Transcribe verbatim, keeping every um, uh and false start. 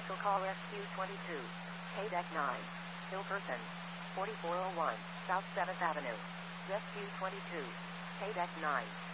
Special call Rescue twenty-two. K D E C nine. Ill person. forty-four oh one, South seventh Avenue. Rescue twenty-two. K D E C nine.